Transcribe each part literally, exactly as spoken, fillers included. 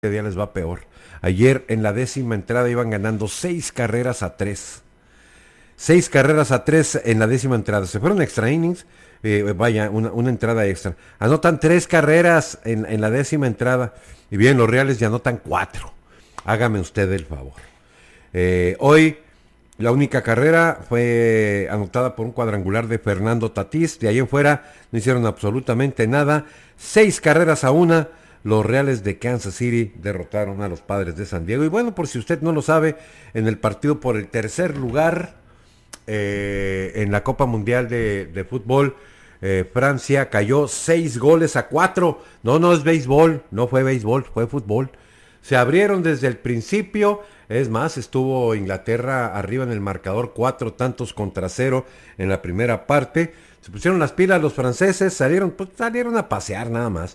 día les va peor. Ayer en la décima entrada iban ganando seis carreras a tres. Seis carreras a tres en la décima entrada. Se fueron extra innings, eh, vaya, una, una entrada extra. Anotan tres carreras en, en la décima entrada. Y bien, los Reales ya anotan cuatro. Hágame usted el favor. Eh, hoy la única carrera fue anotada por un cuadrangular de Fernando Tatís. De ahí en fuera no hicieron absolutamente nada. Seis carreras a una. Los Reales de Kansas City derrotaron a los Padres de San Diego. Y bueno, por si usted no lo sabe, en el partido por el tercer lugar eh, en la Copa Mundial de, de Fútbol, eh, Francia cayó seis goles a cuatro. No, no es béisbol, no fue béisbol, fue fútbol. Se abrieron desde el principio. Es más, estuvo Inglaterra arriba en el marcador, cuatro tantos contra cero en la primera parte. Se pusieron las pilas los franceses, salieron, pues, salieron a pasear nada más.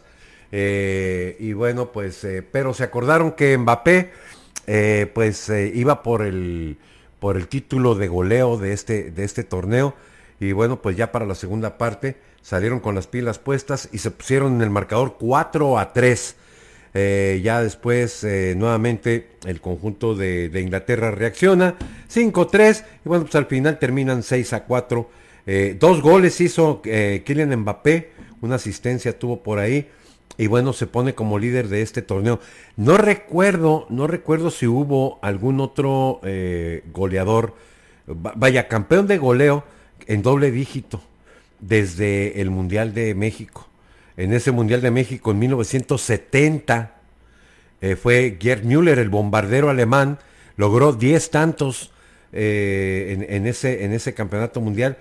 Eh, y bueno, pues, eh, pero se acordaron que Mbappé, eh, pues, eh, iba por el, por el título de goleo de este, de este torneo. Y bueno, pues ya para la segunda parte salieron con las pilas puestas y se pusieron en el marcador cuatro a tres. Eh, ya después, eh, nuevamente, el conjunto de, de Inglaterra reacciona, cinco a tres, y bueno, pues al final terminan seis a cuatro. Eh, dos goles hizo eh, Kylian Mbappé, una asistencia tuvo por ahí. Y bueno, se pone como líder de este torneo. No recuerdo, no recuerdo si hubo algún otro eh, goleador, vaya, campeón de goleo en doble dígito desde el Mundial de México. En ese Mundial de México en mil novecientos setenta eh, fue Gerd Müller, el bombardero alemán, logró diez tantos eh, en, en, ese, en ese campeonato mundial.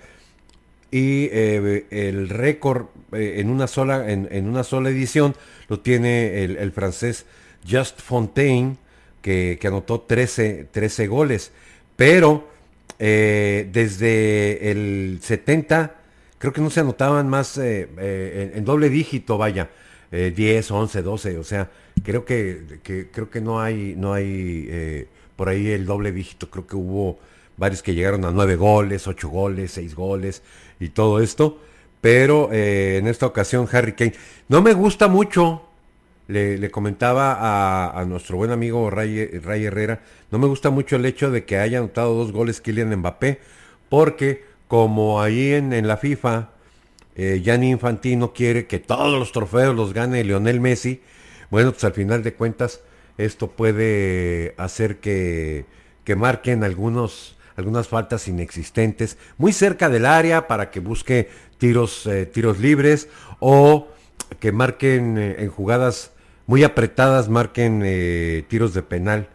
Y eh, el récord eh, en una sola en, en una sola edición lo tiene el, el francés Just Fontaine, que, que anotó trece, trece goles. Pero eh, desde el setenta creo que no se anotaban más eh, eh, en, en doble dígito, vaya, eh, diez, once, doce, o sea, creo que, que creo que no hay no hay eh, por ahí el doble dígito. Creo que hubo varios que llegaron a nueve goles, ocho goles, seis goles y todo esto. Pero eh, en esta ocasión Harry Kane. No me gusta mucho, le, le comentaba a, a nuestro buen amigo Ray, Ray Herrera, no me gusta mucho el hecho de que haya anotado dos goles Kylian Mbappé, porque como ahí en, en la FIFA, eh, Gianni Infantino quiere que todos los trofeos los gane Lionel Messi. Bueno, pues al final de cuentas esto puede hacer que, que marquen algunos algunas faltas inexistentes muy cerca del área para que busque tiros eh, tiros libres, o que marquen eh, en jugadas muy apretadas, marquen eh, tiros de penal.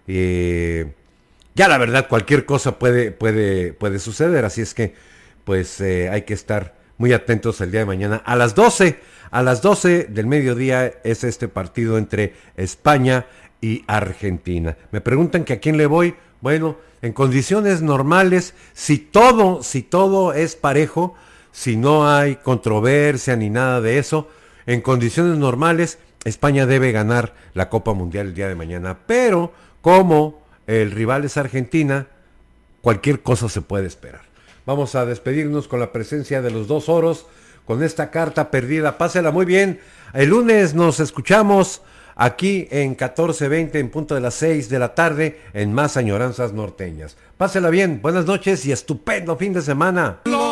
Eh, ya la verdad cualquier cosa puede puede puede suceder, así es que pues eh, hay que estar muy atentos el día de mañana a las doce, a las doce del mediodía es este partido entre España y Argentina. Me preguntan que a quién le voy. Bueno, en condiciones normales, si todo, si todo es parejo, si no hay controversia ni nada de eso, en condiciones normales, España debe ganar la Copa Mundial el día de mañana. Pero como el rival es Argentina, cualquier cosa se puede esperar. Vamos a despedirnos con la presencia de los dos oros, con esta carta perdida. Pásela muy bien. El lunes nos escuchamos aquí en catorce veinte en punto de las seis de la tarde en Más Añoranzas Norteñas. Pásela bien, buenas noches y estupendo fin de semana.